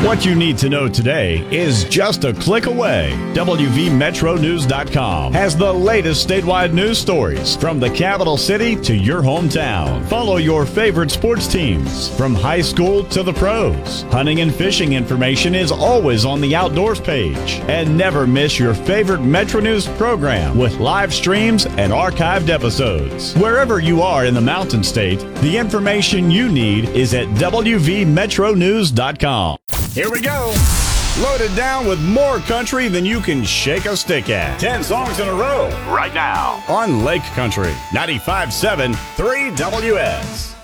What you need to know today is just a click away. WVMetroNews.com has the latest statewide news stories from the capital city to your hometown. Follow your favorite sports teams from high school to the pros. Hunting and fishing information is always on the outdoors page. And never miss your favorite Metro News program with live streams and archived episodes. Wherever you are in the Mountain State, the information you need is at WVMetroNews.com. Here we go. Loaded down with more country than you can shake a stick at. 10 songs in a row right now on Lake Country 95.7 3WS.